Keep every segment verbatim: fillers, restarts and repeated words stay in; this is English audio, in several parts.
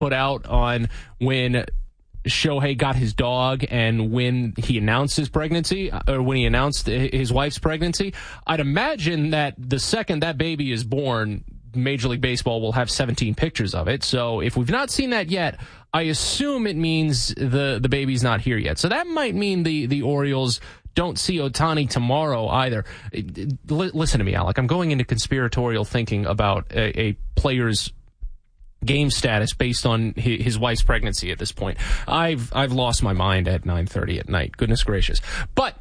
put out on when Shohei got his dog and when he announced his pregnancy, or when he announced his wife's pregnancy, I'd imagine that the second that baby is born, Major League Baseball will have seventeen pictures of it. So if we've not seen that yet, I assume it means the, the baby's not here yet. So that might mean the, the Orioles don't see Ohtani tomorrow either. L- listen to me, Alec. I'm going into conspiratorial thinking about a, a player's game status based on his wife's pregnancy at this point. I've I've lost my mind at nine thirty at night. Goodness gracious. But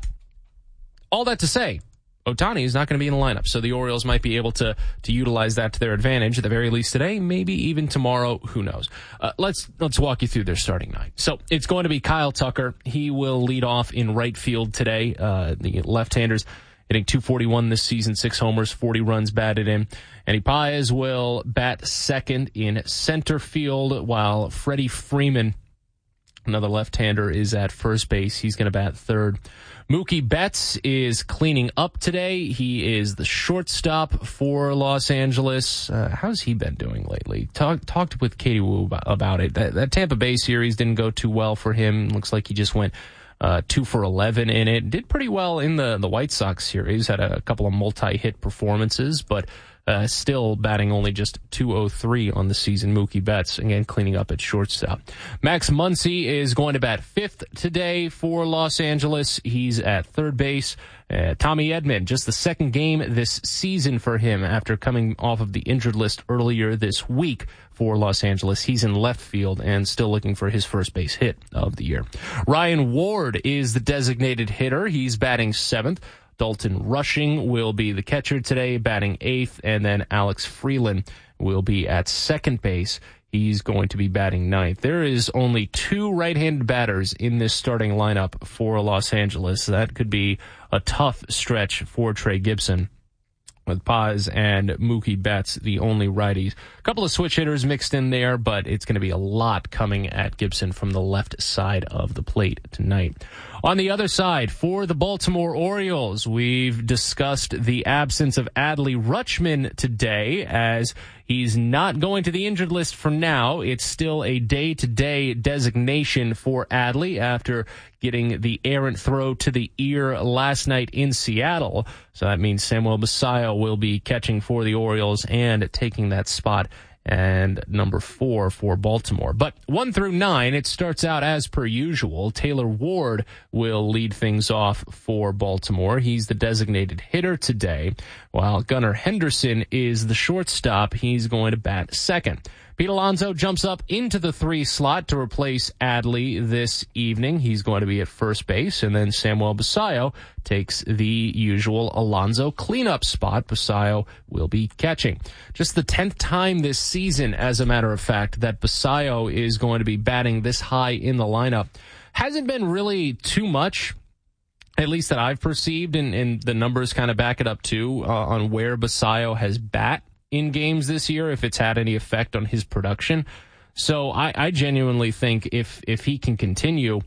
all that to say, Ohtani is not going to be in the lineup, so the Orioles might be able to to utilize that to their advantage at the very least today, maybe even tomorrow. Who knows? Uh, let's let's walk you through their starting nine. So it's going to be Kyle Tucker. He will lead off in right field today. Uh, the left-handers hitting two forty-one this season, six homers, forty runs batted in. Andy Paez will bat second in center field, while Freddie Freeman, another left-hander, is at first base. He's going to bat third. Mookie Betts is cleaning up today. He is the shortstop for Los Angeles. Uh, how's he been doing lately? Talk, talked with Katie Wu about, about it. That, that Tampa Bay series didn't go too well for him. Looks like he just went uh, two for eleven in it. Did pretty well in the, the White Sox series. Had a couple of multi-hit performances, but Uh, still batting only just two oh three on the season. Mookie Betts, again, cleaning up at shortstop. Max Muncy is going to bat fifth today for Los Angeles. He's at third base. Uh, Tommy Edman, just the second game this season for him after coming off of the injured list earlier this week for Los Angeles. He's in left field and still looking for his first base hit of the year. Ryan Ward is the designated hitter. He's batting seventh. Dalton Rushing will be the catcher today, batting eighth, and then Alex Freeland will be at second base. He's going to be batting ninth. There is only two right-handed batters in this starting lineup for Los Angeles. That could be a tough stretch for Trey Gibson, with Paz and Mookie Betts the only righties. A couple of switch hitters mixed in there, but it's going to be a lot coming at Gibson from the left side of the plate tonight. On the other side, for the Baltimore Orioles, we've discussed the absence of Adley Rutschman today, as he's not going to the injured list for now. It's still a day-to-day designation for Adley after getting the errant throw to the ear last night in Seattle. So that means Samuel Basallo will be catching for the Orioles and taking that spot and number four for Baltimore. But one through nine, it starts out as per usual. Taylor Ward will lead things off for Baltimore. He's the designated hitter today, while Gunnar Henderson is the shortstop. He's going to bat second. Pete Alonso jumps up into the three slot to replace Adley this evening. He's going to be at first base, and then Samuel Basallo takes the usual Alonso cleanup spot. Basallo will be catching. Just the tenth time this season, as a matter of fact, that Basallo is going to be batting this high in the lineup. Hasn't been really too much, at least that I've perceived, and, and the numbers kind of back it up too, uh, on where Basallo has bat in games this year, if it's had any effect on his production. So I, I genuinely think if if he can continue,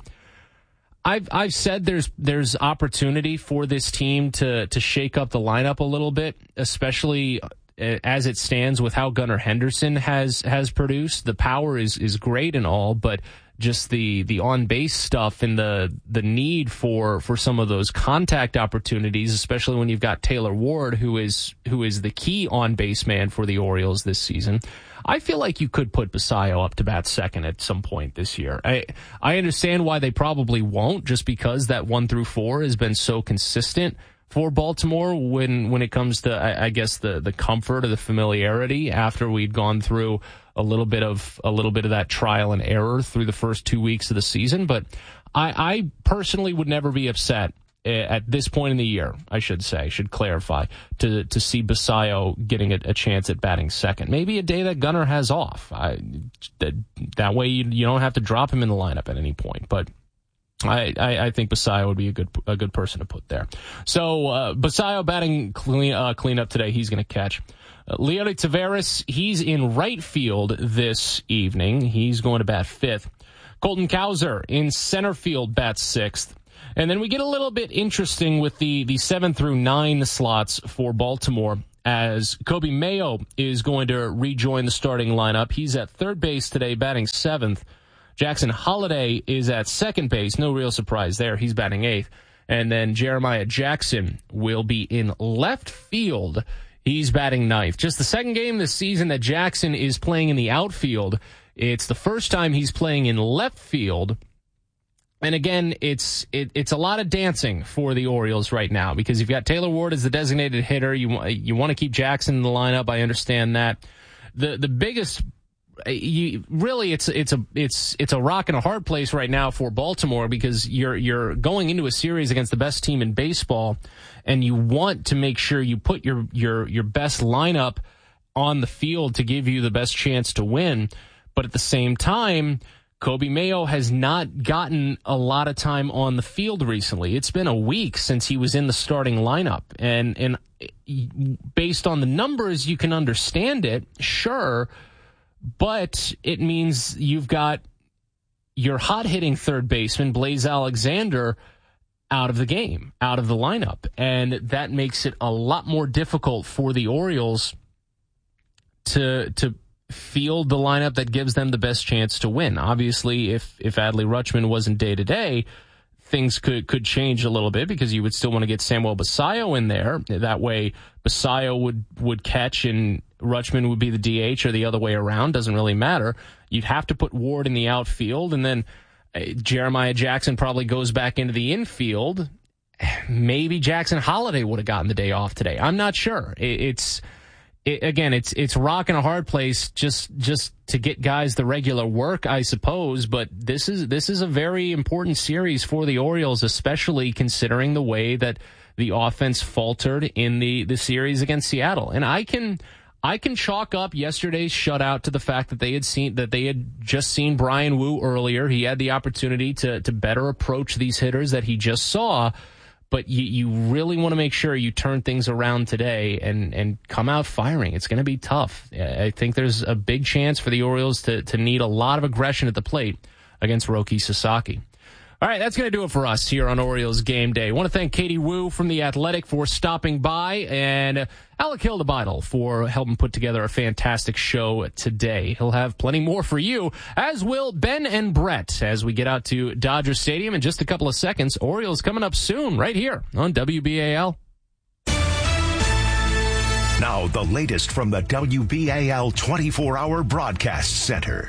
I've I've said there's there's opportunity for this team to to shake up the lineup a little bit, especially as it stands with how Gunnar Henderson has has produced. The power is is great and all, but just the the on base stuff and the the need for for some of those contact opportunities, especially when you've got Taylor Ward, who is who is the key on base man for the Orioles this season. I feel like you could put Basallo up to bat second at some point this year. I I understand why they probably won't, just because that one through four has been so consistent for Baltimore when when it comes to, I, I guess, the the comfort or the familiarity after we'd gone through a little bit of a little bit of that trial and error through the first two weeks of the season. But I, I personally would never be upset at this point in the year, I should say, should clarify, to to see Basallo getting a, a chance at batting second. Maybe a day that Gunnar has off. I, that, that way you, you don't have to drop him in the lineup at any point. But I, I, I think Basallo would be a good a good person to put there. So uh, Basallo batting clean uh, clean up today. He's going to catch. Uh, Leody Taveras, he's in right field this evening. He's going to bat fifth. Colton Cowser in center field bats sixth. And then we get a little bit interesting with the, the seven through nine slots for Baltimore. as Kobe Mayo is going to rejoin the starting lineup. He's at third base today, batting seventh. Jackson Holliday is at second base. No real surprise there. He's batting eighth. And then Jeremiah Jackson will be in left field. He's batting ninth. Just the second game this season that Jackson is playing in the outfield. It's the first time he's playing in left field. And again, it's it, it's a lot of dancing for the Orioles right now because you've got Taylor Ward as the designated hitter. You you want to keep Jackson in the lineup. I understand that. The the biggest you really it's it's a it's it's a rock and a hard place right now for Baltimore because you're you're going into a series against the best team in baseball, and you want to make sure you put your your your best lineup on the field to give you the best chance to win. But at the same time, Kobe Mayo has not gotten a lot of time on the field recently. It's been a week since he was in the starting lineup. And and based on the numbers, you can understand it, sure, but it means you've got your hot-hitting third baseman, Blaze Alexander, out of the game, out of the lineup. And that makes it a lot more difficult for the Orioles to to field the lineup that gives them the best chance to win. Obviously, if if Adley Rutschman wasn't day to day, things could could change a little bit because you would still want to get Samuel Basallo in there. That way, Basallo would would catch and Rutschman would be the D H or the other way around. Doesn't really matter. You'd have to put Ward in the outfield, and then uh, Jeremiah Jackson probably goes back into the infield. Maybe Jackson Holliday would have gotten the day off today. I'm not sure. It, it's It, again, it's it's rock and a hard place just just to get guys the regular work, I suppose. But this is this is a very important series for the Orioles, especially considering the way that the offense faltered in the, the series against Seattle. And I can I can chalk up yesterday's shutout to the fact that they had seen that they had just seen Brian Wu earlier. He had the opportunity to to better approach these hitters that he just saw. But you, you really want to make sure you turn things around today and, and come out firing. It's going to be tough. I think there's a big chance for the Orioles to, to need a lot of aggression at the plate against Roki Sasaki. All right, that's going to do it for us here on Orioles Game Day. I want to thank Katie Wu from The Athletic for stopping by and Alec Hildebeitel for helping put together a fantastic show today. He'll have plenty more for you, as will Ben and Brett, as we get out to Dodger Stadium in just a couple of seconds. Orioles coming up soon right here on W B A L. Now the latest from the W B A L twenty-four hour Broadcast Center.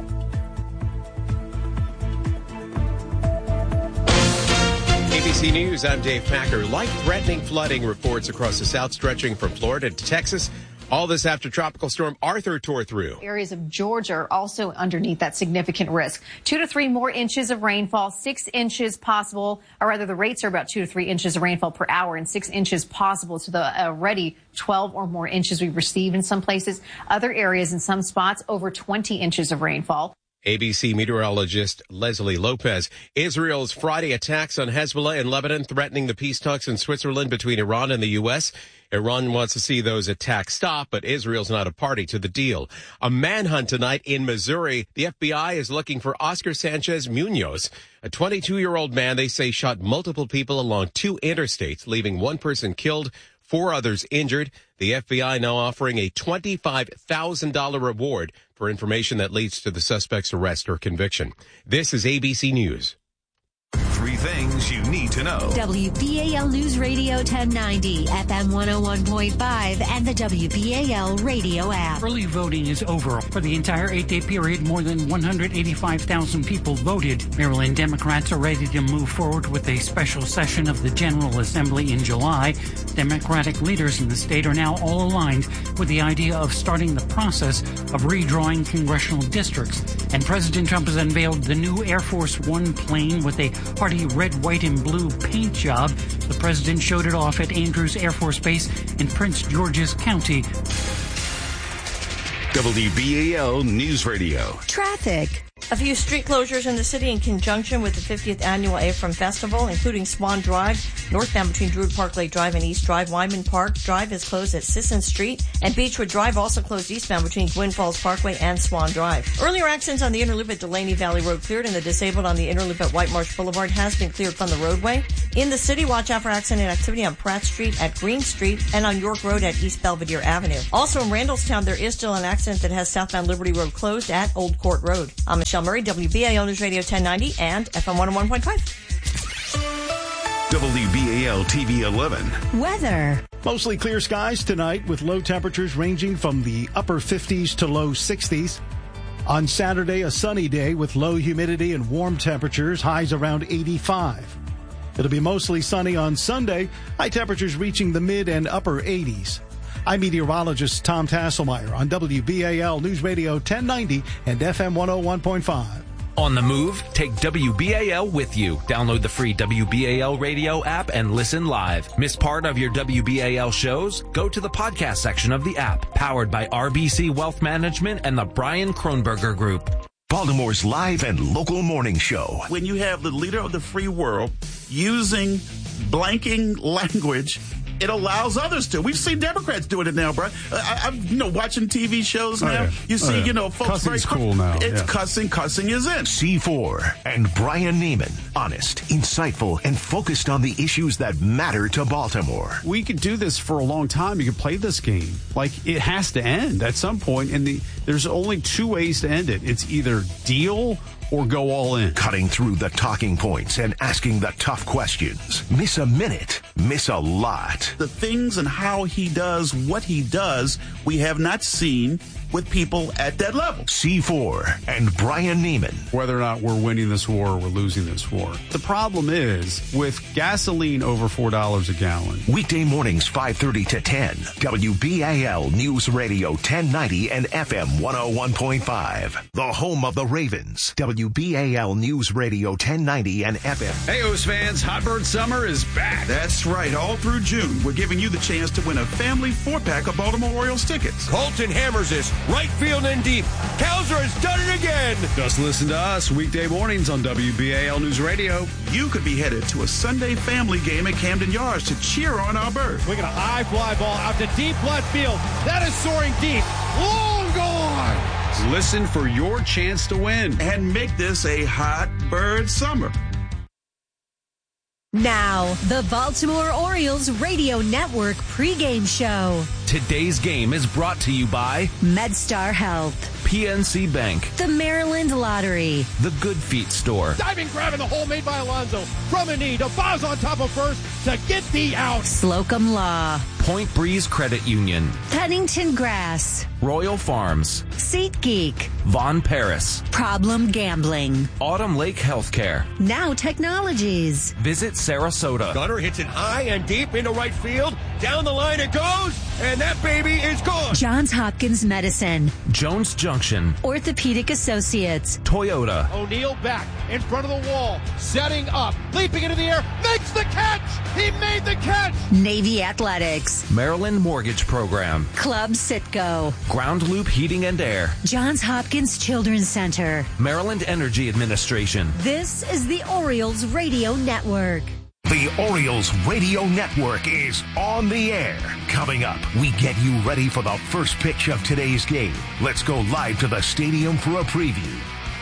A B C News, I'm Dave Packer. Life-threatening flooding reports across the south stretching from Florida to Texas. All this after Tropical Storm Arthur tore through. Areas of Georgia are also underneath that significant risk. Two to three more inches of rainfall, six inches possible, or rather the rates are about two to three inches of rainfall per hour and six inches possible to the already twelve or more inches we've received in some places. Other areas in some spots over twenty inches of rainfall. A B C meteorologist Leslie Lopez. Israel's Friday attacks on Hezbollah in Lebanon threatening the peace talks in Switzerland between Iran and the U S. Iran wants to see those attacks stop, but Israel's not a party to the deal. A manhunt tonight in Missouri. The F B I is looking for Oscar Sanchez Munoz, a twenty-two-year-old man they say shot multiple people along two interstates, leaving one person killed, four others injured. The F B I now offering a twenty-five thousand dollars reward for information that leads to the suspect's arrest or conviction. This is A B C News. Three things you need to know. W B A L News Radio ten ninety, F M one oh one point five, and the W B A L radio app. Early voting is over. For the entire eight-day period, more than one hundred eighty-five thousand people voted. Maryland Democrats are ready to move forward with a special session of the General Assembly in July. Democratic leaders in the state are now all aligned with the idea of starting the process of redrawing congressional districts. And President Trump has unveiled the new Air Force One plane with a hearty red, white, and blue paint job. The president showed it off at Andrews Air Force Base in Prince George's County. W B A L News Radio. Traffic. A few street closures in the city in conjunction with the fiftieth Annual A F R M Festival, including Swan Drive, northbound between Druid Park Lake Drive and East Drive. Wyman Park Drive is closed at Sisson Street, and Beechwood Drive also closed eastbound between Gwynn Falls Parkway and Swan Drive. Earlier accidents on the inner loop at Delaney Valley Road cleared, and the disabled on the inner loop at White Marsh Boulevard has been cleared from the roadway. In the city, watch out for accident activity on Pratt Street, at Green Street, and on York Road at East Belvedere Avenue. Also in Randallstown, there is still an accident that has southbound Liberty Road closed at Old Court Road. I'm Michelle Murray, W B A L News Radio ten ninety and F M one oh one point five. W B A L T V eleven. Weather. Mostly clear skies tonight with low temperatures ranging from the upper fifties to low sixties. On Saturday, a sunny day with low humidity and warm temperatures, highs around eighty-five. It'll be mostly sunny on Sunday, high temperatures reaching the mid and upper eighties. I'm meteorologist Tom Tasselmeyer on W B A L News Radio ten ninety and F M one oh one point five. On the move, take W B A L with you. Download the free W B A L radio app and listen live. Miss part of your W B A L shows? Go to the podcast section of the app, powered by R B C Wealth Management and the Brian Kronberger Group. Baltimore's live and local morning show. When you have the leader of the free world using blanking language, it allows others to. We've seen Democrats doing it now, bro. I, I'm, you know, watching T V shows now. Oh, yeah. You see, oh, yeah. you know, folks. Cussing's very, cool now. It's yeah. cussing. Cussing is in. C four and Brian Neiman. Honest, insightful, and focused on the issues that matter to Baltimore. We could do this for a long time. You could play this game. Like, it has to end at some point, and the, there's only two ways to end it. It's either deal or go all in. Cutting through the talking points and asking the tough questions. Miss a minute, miss a lot. The things and how he does what he does, we have not seen with people at that level. C four and Brian Neiman. Whether or not we're winning this war or we're losing this war. The problem is, with gasoline over four dollars a gallon. Weekday mornings five thirty to ten. W B A L News Radio ten ninety and F M one oh one point five. The home of the Ravens. W B A L News Radio ten ninety and F M. Hey, O's fans, Hot Bird Summer is back. That's right. All through June, we're giving you the chance to win a family four-pack of Baltimore Orioles tickets. Colton hammers this. Right field and deep. Kowser has done it again. Just listen to us weekday mornings on W B A L News Radio. You could be headed to a Sunday family game at Camden Yards to cheer on our birds. We're going to high fly ball out to deep left field. That is soaring deep. Long gone. Listen for your chance to win. And make this a Hot Bird Summer. Now, the Baltimore Orioles Radio Network pregame show. Today's game is brought to you by MedStar Health, P N C Bank, the Maryland Lottery, the Good Feet Store, diving grab in the hole made by Alonso, from a knee to Boz on top of first to get the out, Slocum Law, Point Breeze Credit Union, Pennington Grass, Royal Farms, SeatGeek, Von Paris, Problem Gambling, Autumn Lake Healthcare, Now Technologies. Visit Sarasota. Gunner hits it high and deep into right field. Down the line it goes, and that baby is gone. Johns Hopkins Medicine, Jones Junction, Orthopedic Associates, Toyota. O'Neal back in front of the wall, setting up, leaping into the air, makes the catch. He made the catch. Navy Athletics, Maryland Mortgage Program, Club Citgo, Ground Loop Heating and Air, Johns Hopkins Children's Center, Maryland Energy Administration. This is the Orioles Radio Network. The Orioles Radio Network is on the air. Coming up, we get you ready for the first pitch of today's game. Let's go live to the stadium for a preview.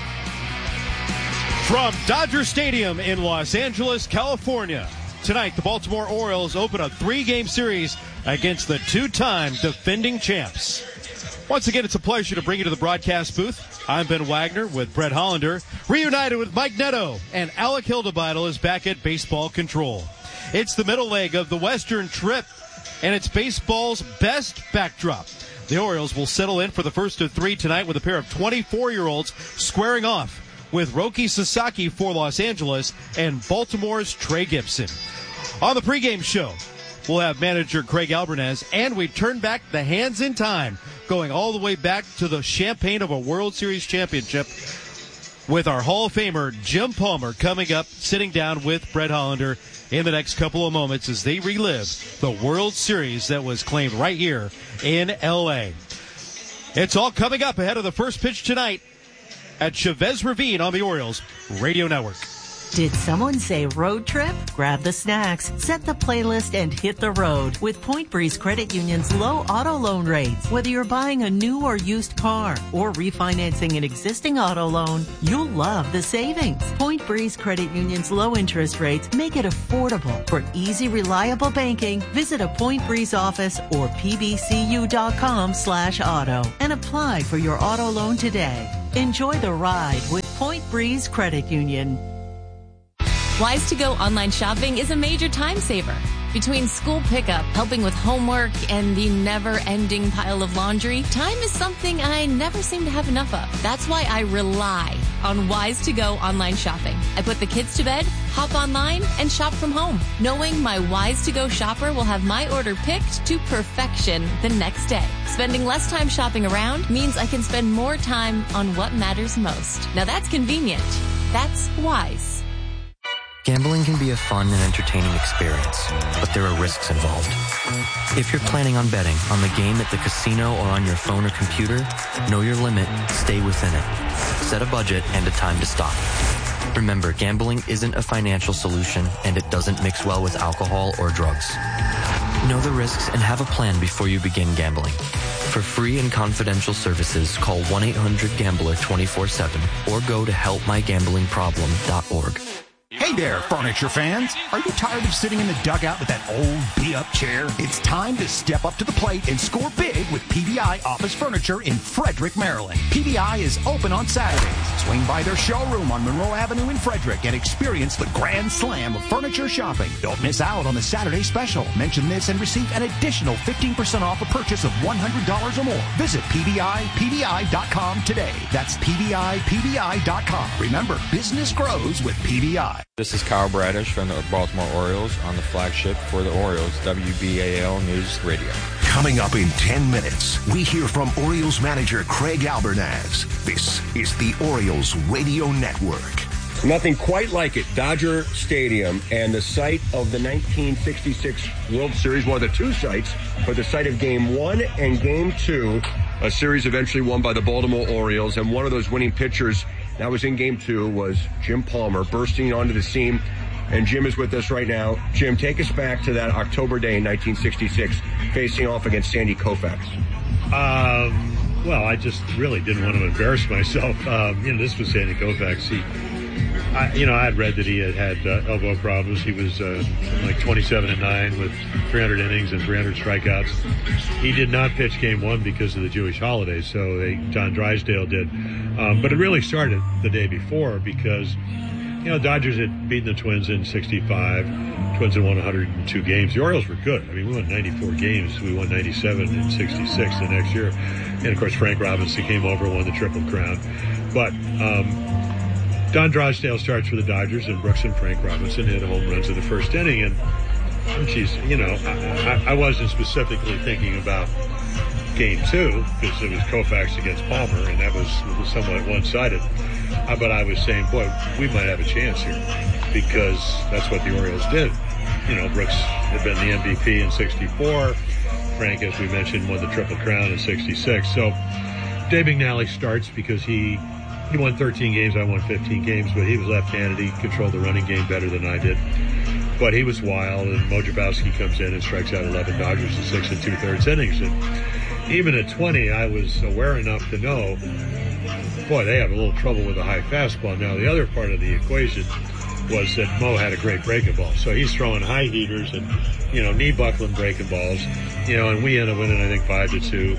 From Dodger Stadium in Los Angeles, California. Tonight, the Baltimore Orioles open a three-game series against the two-time defending champs. Once again, it's a pleasure to bring you to the broadcast booth. I'm Ben Wagner with Brett Hollander, reunited with Mike Netto, and Alec Hildebeidel is back at baseball control. It's the middle leg of the Western Trip, and it's baseball's best backdrop. The Orioles will settle in for the first of three tonight with a pair of twenty-four-year-olds squaring off with Roki Sasaki for Los Angeles and Baltimore's Trey Gibson. On the pregame show, we'll have manager Craig Albernez, and we turn back the hands in time, going all the way back to the champagne of a World Series championship with our Hall of Famer Jim Palmer coming up, sitting down with Brett Hollander in the next couple of moments as they relive the World Series that was claimed right here in L A. It's all coming up ahead of the first pitch tonight at Chavez Ravine on the Orioles Radio Network. Did someone say road trip? Grab the snacks, set the playlist, and hit the road with Point Breeze Credit Union's low auto loan rates. Whether you're buying a new or used car or refinancing an existing auto loan, you'll love the savings. Point Breeze Credit Union's low interest rates make it affordable. For easy, reliable banking, visit a Point Breeze office or pbcu.com slash auto and apply for your auto loan today. Enjoy the ride with Point Breeze Credit Union. Wise to Go online shopping is a major time saver. Between school pickup, helping with homework, and the never-ending pile of laundry, time is something I never seem to have enough of. That's why I rely on Wise to Go online shopping. I put the kids to bed, hop online, and shop from home, knowing my Wise to Go shopper will have my order picked to perfection the next day. Spending less time shopping around means I can spend more time on what matters most. Now that's convenient. That's Wise. Gambling can be a fun and entertaining experience, but there are risks involved. If you're planning on betting on the game at the casino or on your phone or computer, know your limit, stay within it. Set a budget and a time to stop. Remember, gambling isn't a financial solution, and it doesn't mix well with alcohol or drugs. Know the risks and have a plan before you begin gambling. For free and confidential services, call one eight hundred gambler twenty-four seven or go to help my gambling problem dot org. Hey there, furniture fans. Are you tired of sitting in the dugout with that old beat-up chair? It's time to step up to the plate and score big with P V I Office Furniture in Frederick, Maryland. P V I is open on Saturdays. Swing by their showroom on Monroe Avenue in Frederick and experience the grand slam of furniture shopping. Don't miss out on the Saturday special. Mention this and receive an additional fifteen percent off a purchase of one hundred dollars or more. Visit P V I P V I dot com today. That's P V I P V I dot com. Remember, business grows with P V I. This is Kyle Bradish from the Baltimore Orioles on the flagship for the Orioles, W B A L News Radio. Coming up in ten minutes, we hear from Orioles manager Craig Albernaz. This is the Orioles Radio Network. Nothing quite like it. Dodger Stadium and the site of the nineteen sixty-six World Series, one of the two sites for the site of Game one and Game two, a series eventually won by the Baltimore Orioles, and one of those winning pitchers that was in Game two was Jim Palmer, bursting onto the scene. And Jim is with us right now. Jim, take us back to that October day in nineteen sixty-six, facing off against Sandy Koufax. Um, well, I just really didn't want to embarrass myself. Um, you know, this was Sandy Koufax. He, I, you know, I had read that he had had uh, elbow problems. He was uh, like twenty-seven and nine with three hundred innings and three hundred strikeouts. He did not pitch Game One because of the Jewish holidays, so they, John Drysdale did. Um, but it really started the day before because, you know, Dodgers had beaten the Twins in sixty-five. Twins had won one hundred two games. The Orioles were good. I mean, we won ninety-four games. We won ninety-seven in sixty-six the next year. And, of course, Frank Robinson came over and won the Triple Crown. But um, Don Drysdale starts for the Dodgers, and Brooks and Frank Robinson hit home runs in the first inning. And, oh, geez, you know, I, I, I wasn't specifically thinking about Game two because it was Koufax against Palmer, and that was somewhat one-sided. Uh, but I was saying, boy, we might have a chance here because that's what the Orioles did. You know, Brooks had been the M V P in sixty-four. Frank, as we mentioned, won the Triple Crown in sixty-six. So Dave McNally starts because he he won thirteen games. I won fifteen games, but he was left-handed. He controlled the running game better than I did. But he was wild, and Mo Jabowski comes in and strikes out eleven Dodgers in six and two-thirds innings. And even at twenty, I was aware enough to know, boy, they have a little trouble with a high fastball. Now, the other part of the equation was that Mo had a great breaking ball. So he's throwing high heaters and, you know, knee buckling breaking balls, you know, and we end up winning, I think, five to two.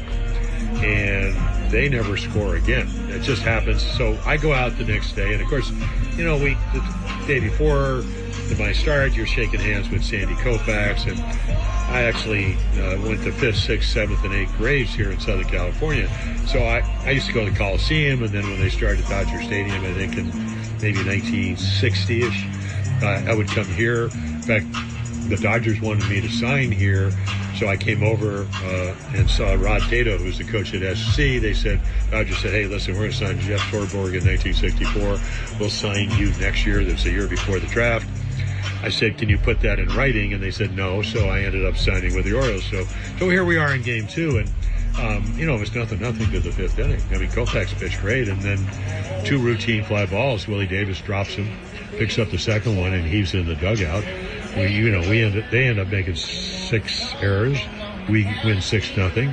And they never score again. It just happens. So I go out the next day, and of course, you know, we, the day before in my start, you're shaking hands with Sandy Koufax, and I actually uh, went to fifth, sixth, seventh, and eighth grades here in Southern California. So I, I used to go to the Coliseum, and then when they started Dodger Stadium, I think in maybe nineteen sixty-ish, uh, I would come here. In fact, the Dodgers wanted me to sign here, so I came over uh, and saw Rod Tato, who was the coach at S C. They said, Dodgers said, hey, listen, we're going to sign Jeff Torborg in nineteen sixty-four. We'll sign you next year. That's a year before the draft. I said, can you put that in writing? And they said no, so I ended up signing with the Orioles. So so here we are in Game two, and um, you know, it was nothing, nothing to the fifth inning. I mean, Koufax pitched great, and then two routine fly balls. Willie Davis drops him, picks up the second one, and heaves in the dugout. We, you know, we end up, they end up making six errors. We win six nothing,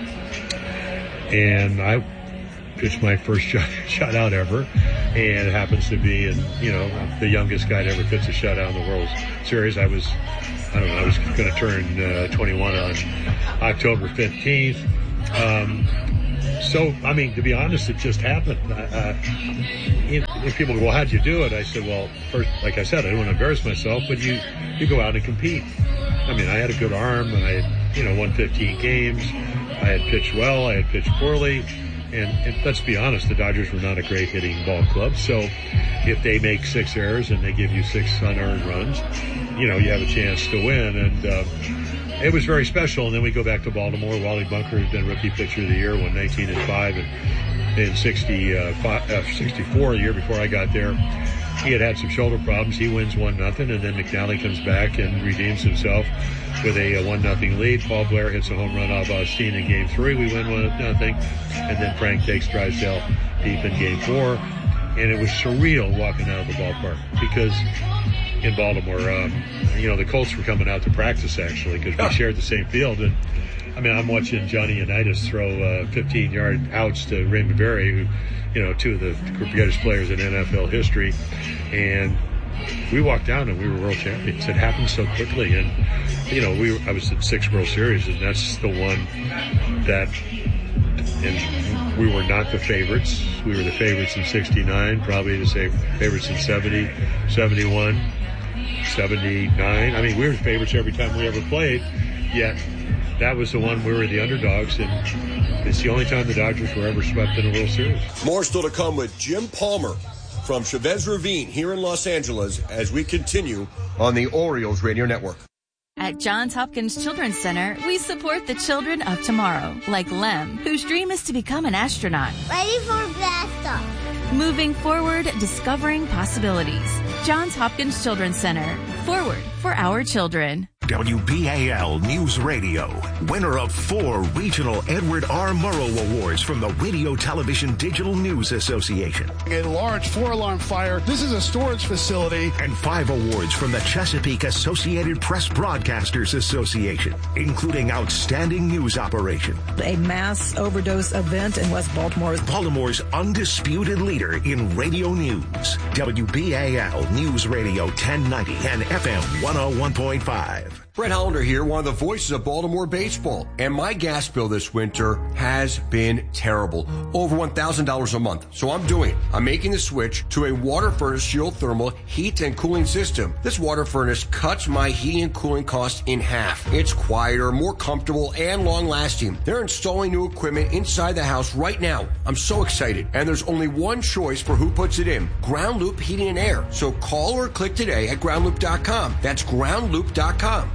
and I pitched my first shot, shutout ever, and it happens to be, in, you know, the youngest guy to ever pitch a shutout in the World Series. I was, I don't know, I was going to turn uh, twenty-one on October fifteenth. Um, so, I mean, to be honest, it just happened. Uh, if, if people go, well, how'd you do it? I said, well, first, like I said, I don't want to embarrass myself, but you, you go out and compete. I mean, I had a good arm, and I had, you know, won fifteen games. I had pitched well, I had pitched poorly. And, and let's be honest, the Dodgers were not a great hitting ball club. So if they make six errors and they give you six unearned runs, you know, you have a chance to win. And uh, it was very special. And then we go back to Baltimore. Wally Bunker has been Rookie Pitcher of the Year, won nineteen and five, and in sixty-five, uh, sixty-four, a year before I got there. He had had some shoulder problems. He wins one nothing, and then McNally comes back and redeems himself with a one nothing lead. Paul Blair hits a home run off Austin in Game Three. We win one nothing, and then Frank takes Drysdale deep in Game Four, and it was surreal walking out of the ballpark because in Baltimore, um, you know, the Colts were coming out to practice actually because we shared the same field. And I mean, I'm watching Johnny Unitas throw uh, fifteen yard outs to Raymond Berry, who, you know, two of the greatest players in N F L history. And we walked down and we were world champions. It happened so quickly. And, you know, we I was at six World Series, and that's the one that, and we were not the favorites. We were the favorites in sixty-nine, probably the same favorites in seventy, seventy-one, seventy-nine. I mean, we were the favorites every time we ever played, yet that was the one we were the underdogs, and it's the only time the Dodgers were ever swept in a World Series. More still to come with Jim Palmer from Chavez Ravine here in Los Angeles as we continue on the Orioles Radio Network. At Johns Hopkins Children's Center, we support the children of tomorrow, like Lem, whose dream is to become an astronaut. Ready for blast off. Moving forward, discovering possibilities. Johns Hopkins Children's Center. Forward for our children. W B A L News Radio, winner of four regional Edward R. Murrow Awards from the Radio Television Digital News Association. A large four-alarm fire. This is a storage facility. And five awards from the Chesapeake Associated Press Broadcasters Association, including Outstanding News Operation. A mass overdose event in West Baltimore. Baltimore's undisputed leader in radio news. W B A L News Radio ten ninety and F M one oh one point five. Brett Hollander here, one of the voices of Baltimore baseball. And my gas bill this winter has been terrible. Over one thousand dollars a month. So I'm doing it. I'm making the switch to a water furnace geothermal heat and cooling system. This water furnace cuts my heating and cooling costs in half. It's quieter, more comfortable, and long-lasting. They're installing new equipment inside the house right now. I'm so excited. And there's only one choice for who puts it in. Ground Loop Heating and Air. So call or click today at ground loop dot com. That's ground loop dot com.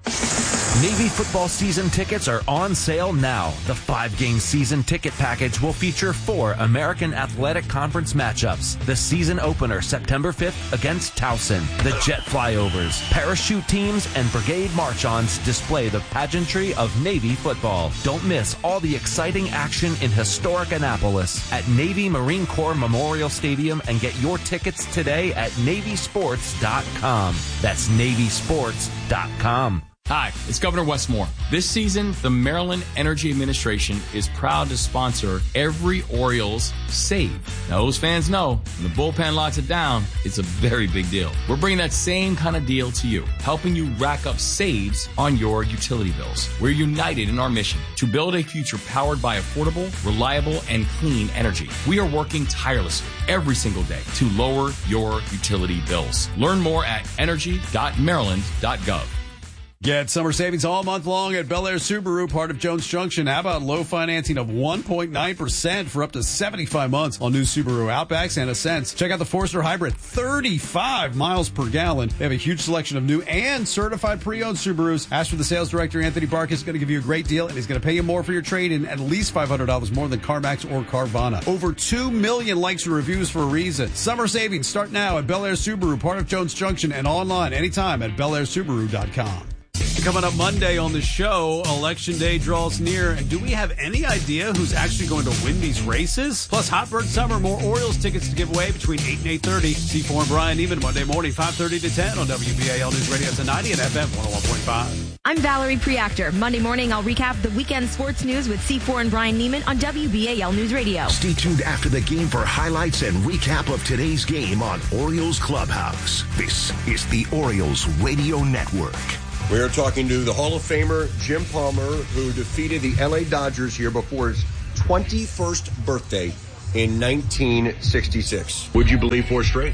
Navy football season tickets are on sale now. The five-game season ticket package will feature four American Athletic Conference matchups. The season opener September fifth against Towson. The jet flyovers, parachute teams, and brigade march-ons display the pageantry of Navy football. Don't miss all the exciting action in historic Annapolis at Navy Marine Corps Memorial Stadium, and get your tickets today at navy sports dot com. That's navy sports dot com. Hi, it's Governor Westmore. This season, the Maryland Energy Administration is proud to sponsor every Orioles save. Now, those fans know when the bullpen locks it down, it's a very big deal. We're bringing that same kind of deal to you, helping you rack up saves on your utility bills. We're united in our mission to build a future powered by affordable, reliable, and clean energy. We are working tirelessly every single day to lower your utility bills. Learn more at energy dot maryland dot gov. Get summer savings all month long at Bel Air Subaru, part of Jones Junction. How about low financing of one point nine percent for up to seventy-five months on new Subaru Outbacks and Ascents. Check out the Forester Hybrid, thirty-five miles per gallon. They have a huge selection of new and certified pre-owned Subarus. Ask for the sales director, Anthony Barkus. Is going to give you a great deal, and he's going to pay you more for your trade-in, at least five hundred dollars more than CarMax or Carvana. Over two million likes and reviews for a reason. Summer savings start now at Bel Air Subaru, part of Jones Junction, and online anytime at bel air subaru dot com. Coming up Monday on the show, Election Day draws near. And do we have any idea who's actually going to win these races? Plus, Hot Bird Summer, more Orioles tickets to give away between eight and eight thirty. C four and Brian Neiman, Monday morning, five thirty to ten on W B A L News Radio ten ninety and F M one oh one point five. I'm Valerie Preactor. Monday morning, I'll recap the weekend sports news with C four and Brian Neiman on W B A L News Radio. Stay tuned after the game for highlights and recap of today's game on Orioles Clubhouse. This is the Orioles Radio Network. We are talking to the Hall of Famer Jim Palmer, who defeated the L A Dodgers here before his twenty-first birthday in nineteen sixty-six. Would you believe four straight?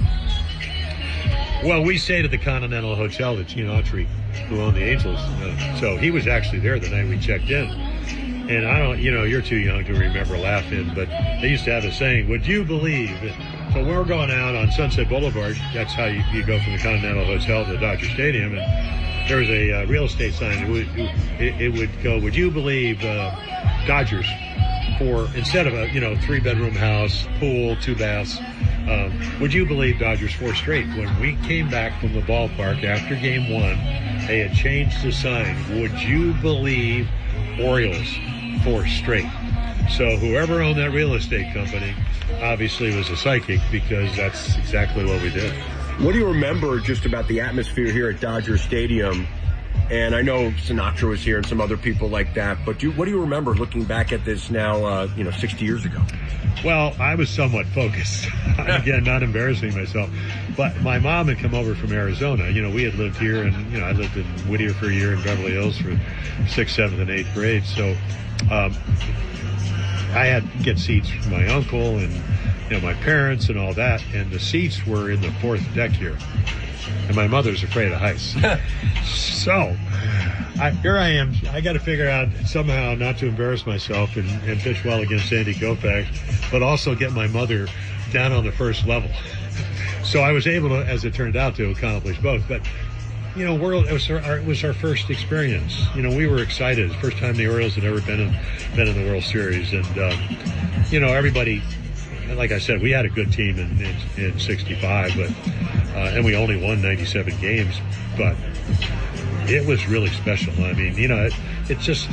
Well, we stayed at the Continental Hotel that Gene Autry, who owned the Angels. Uh, so he was actually there the night we checked in. And I don't, you know, you're too young to remember laughing, but they used to have a saying, would you believe? So we're going out on Sunset Boulevard. That's how you, you go from the Continental Hotel to Dodger Stadium. And there was a uh, real estate sign. It would, it, it would go, would you believe uh, Dodgers for, instead of a, you know, three-bedroom house, pool, two baths, um, would you believe Dodgers four straight? When we came back from the ballpark after game one, they had changed the sign. Would you believe Orioles four straight? So whoever owned that real estate company obviously was a psychic, because that's exactly what we did. What do you remember just about the atmosphere here at Dodger Stadium? And I know Sinatra was here and some other people like that, but do, what do you remember looking back at this now, uh, you know, sixty years ago? Well, I was somewhat focused. Again, not embarrassing myself. But my mom had come over from Arizona. You know, we had lived here, and, you know, I lived in Whittier for a year in Beverly Hills for sixth, seventh, and eighth grade. So um, I had to get seats for my uncle and, you know, my parents and all that. And the seats were in the fourth deck here. And my mother's afraid of heights. So I, here I am. I got to figure out somehow not to embarrass myself and, and pitch well against Sandy Koufax, but also get my mother down on the first level. So I was able to, as it turned out, to accomplish both. But, you know, world, it was our, it was our first experience. You know, we were excited. It's the first time the Orioles had ever been in, been in the World Series. And, um, you know, everybody, like I said, we had a good team in, in, in sixty-five, but uh, and we only won ninety-seven games, but it was really special. I mean, you know, it, it's just,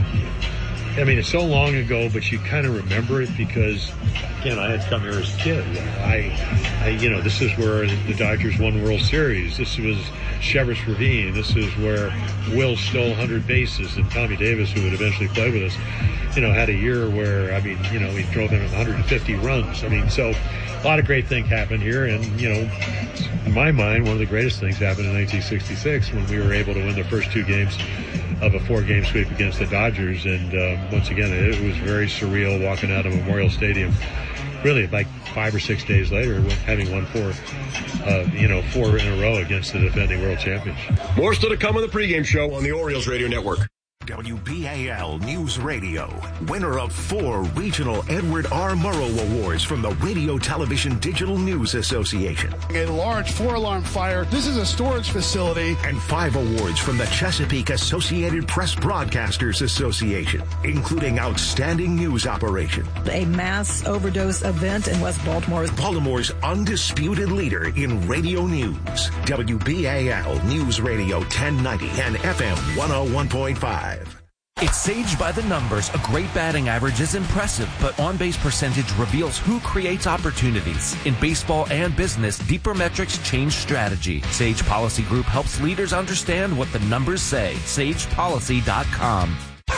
I mean, it's so long ago, but you kind of remember it because, again, I had come here as a kid. I, I, you know, this is where the Dodgers won World Series. This was Chever's Ravine. This is where Will stole one hundred bases, and Tommy Davis, who would eventually play with us, you know, had a year where, I mean, you know, he drove in one hundred fifty runs. I mean, so a lot of great things happened here. And, you know, in my mind, one of the greatest things happened in nineteen sixty-six when we were able to win the first two games of a four-game sweep against the Dodgers. And uh, once again, it was very surreal walking out of Memorial Stadium. Really, like five or six days later, having won four, uh, you know, four in a row against the defending world champions. More still to come on the pregame show on the Orioles Radio Network. W B A L News Radio, winner of four regional Edward R. Murrow Awards from the Radio Television Digital News Association. A large four-alarm fire. This is a storage facility. And five awards from the Chesapeake Associated Press Broadcasters Association, including Outstanding News Operation. A mass overdose event in West Baltimore. Baltimore's undisputed leader in radio news. W B A L News Radio ten ninety and F M one oh one point five. It's Sage by the numbers. A great batting average is impressive, but on-base percentage reveals who creates opportunities. In baseball and business, deeper metrics change strategy. Sage Policy Group helps leaders understand what the numbers say. Sage Policy dot com.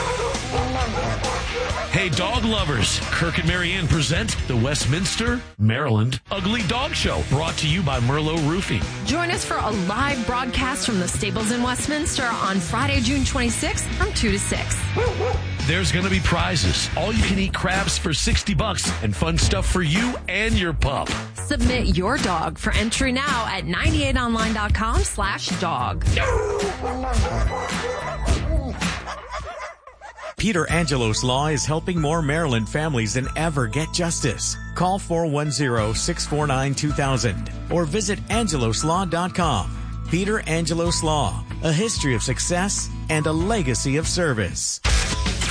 Hey, dog lovers, Kirk and Marianne present the Westminster, Maryland Ugly Dog Show, brought to you by Merlot Roofing. Join us for a live broadcast from the Stables in Westminster on Friday, June twenty-sixth from two to six. There's going to be prizes, all-you-can-eat crabs for sixty bucks, and fun stuff for you and your pup. Submit your dog for entry now at ninety-eight online dot com slash dog. Peter Angelos Law is helping more Maryland families than ever get justice. Call four one zero, six four nine, two thousand or visit angelos law dot com. Peter Angelos Law, a history of success and a legacy of service.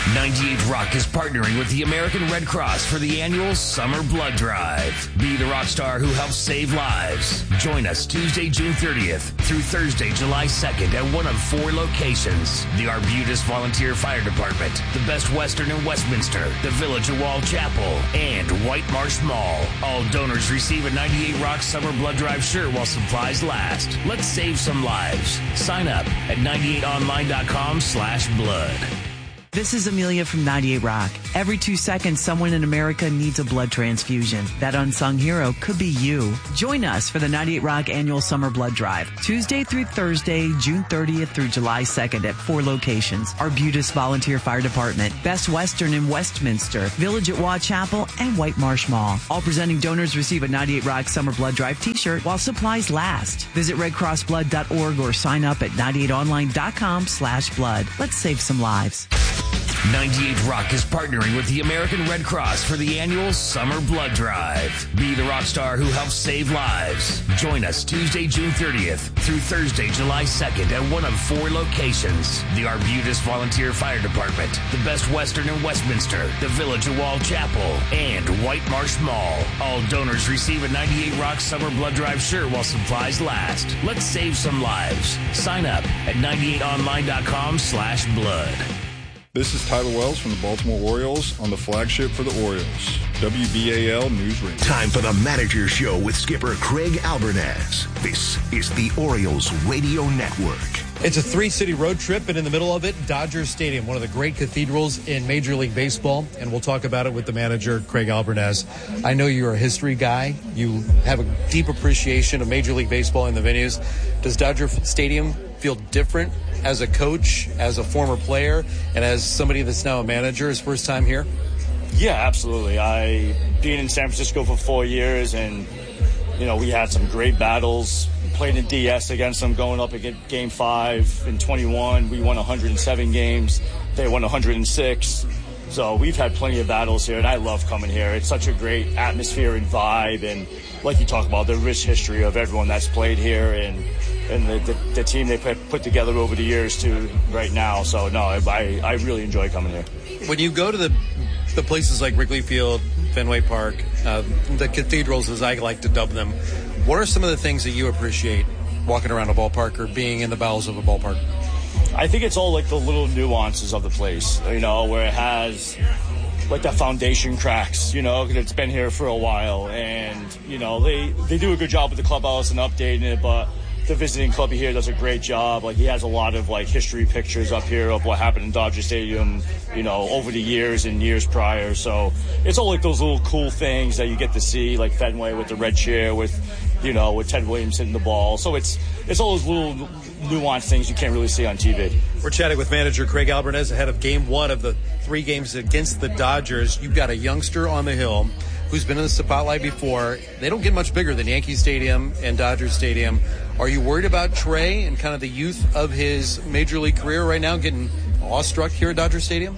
ninety-eight Rock is partnering with the American Red Cross for the annual Summer Blood Drive. Be the rock star who helps save lives. Join us Tuesday, June thirtieth through Thursday, July second at one of four locations. The Arbutus Volunteer Fire Department, the Best Western in Westminster, the Village of Wall Chapel, and White Marsh Mall. All donors receive a ninety-eight Rock Summer Blood Drive shirt while supplies last. Let's save some lives. Sign up at ninety-eight online dot com slash blood. This is Amelia from ninety-eight Rock. Every two seconds, someone in America needs a blood transfusion. That unsung hero could be you. Join us for the ninety-eight Rock Annual Summer Blood Drive, Tuesday through Thursday, June thirtieth through July second at four locations. Arbutus Volunteer Fire Department, Best Western in Westminster, Village at Waugh Chapel, and White Marsh Mall. All presenting donors receive a ninety-eight Rock Summer Blood Drive t-shirt while supplies last. Visit red cross blood dot org or sign up at ninety-eight online dot com slash blood. Let's save some lives. ninety-eight Rock is partnering with the American Red Cross for the annual Summer Blood Drive. Be the rock star who helps save lives. Join us Tuesday, June thirtieth through Thursday, July second at one of four locations. The Arbutus Volunteer Fire Department, the Best Western in Westminster, the Village of Wall Chapel, and White Marsh Mall. All donors receive a ninety-eight Rock Summer Blood Drive shirt while supplies last. Let's save some lives. Sign up at ninety-eight online dot com slash blood. This is Tyler Wells from the Baltimore Orioles on the flagship for the Orioles, W B A L News Radio. Time for the Manager Show with skipper Craig Albernaz. This is the Orioles Radio Network. It's a three-city road trip, and in the middle of it, Dodger Stadium, one of the great cathedrals in Major League Baseball, and we'll talk about it with the manager, Craig Albernaz. I know you're a history guy. You have a deep appreciation of Major League Baseball and the venues. Does Dodger Stadium feel different as a coach, as a former player, and as somebody that's now a manager, his first time here? Yeah, absolutely. I being in San Francisco for four years, and you know we had some great battles. We played in D S against them, going up against Game Five in twenty-one. We won one hundred seven games. They won one hundred six. So we've had plenty of battles here, and I love coming here. It's such a great atmosphere and vibe, and like you talk about, the rich history of everyone that's played here, and and the, the, the team they put, put together over the years too right now. So no, I I really enjoy coming here. When you go to the the places like Wrigley Field, Fenway Park, uh, the cathedrals as I like to dub them, what are some of the things that you appreciate walking around a ballpark or being in the bowels of a ballpark? I think it's all like the little nuances of the place, you know, where it has like that foundation cracks, you know, because it's been here for a while, and you know they they do a good job with the clubhouse and updating it, but the visiting club here does a great job. Like he has a lot of like history pictures up here of what happened in Dodger Stadium, you know, over the years and years prior. So it's all like those little cool things that you get to see, like Fenway with the red chair, with, you know, with Ted Williams hitting the ball. So it's it's all those little nuanced things you can't really see on T V. We're chatting with manager Craig Albernaz ahead of game one of the three games against the Dodgers. You've got a youngster on the hill who's been in the spotlight before. They don't get much bigger than Yankee Stadium and Dodger Stadium. Are you worried about Trey and kind of the youth of his major league career right now getting awestruck here at Dodger Stadium?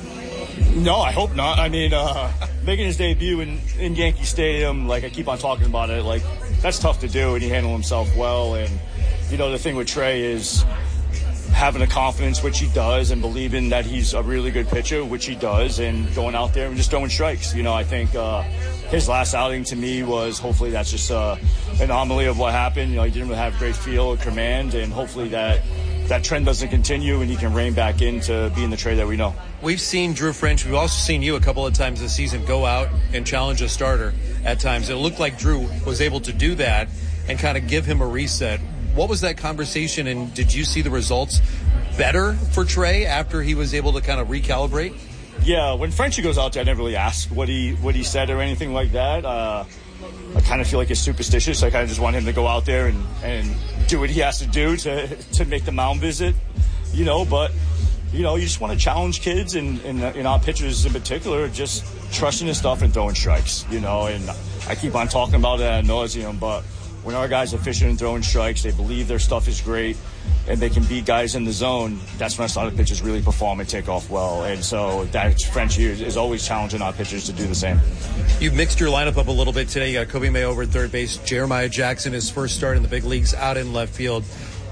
No, I hope not. I mean, uh, making his debut in, in Yankee Stadium, like I keep on talking about it, like that's tough to do, and he handled himself well. And, you know, the thing with Trey is having a confidence, which he does, and believing that he's a really good pitcher, which he does, and going out there and just throwing strikes. You know, I think uh, his last outing to me was, hopefully that's just uh, an anomaly of what happened. You know, he didn't really have great feel or command, and hopefully that that trend doesn't continue and he can rein back into being the Trey that we know. We've seen Drew French. We've also seen you a couple of times this season go out and challenge a starter at times. It looked like Drew was able to do that and kind of give him a reset. What was that conversation, and did you see the results better for Trey after he was able to kind of recalibrate? Yeah, when Frenchie goes out there, I never really ask what he what he said or anything like that. Uh, I kind of feel like he's superstitious. I kind of just want him to go out there and, and do what he has to do to to make the mound visit, you know. But, you know, you just want to challenge kids and, and, and our pitchers in particular, just trusting his stuff and throwing strikes, you know. And I keep on talking about it ad nauseum, but when our guys are fishing and throwing strikes, they believe their stuff is great, and they can beat guys in the zone, that's when our starting pitchers really perform and take off well. And so that French here is always challenging our pitchers to do the same. You've mixed your lineup up a little bit today. You got Kobe May over at third base, Jeremiah Jackson, his first start in the big leagues, out in left field.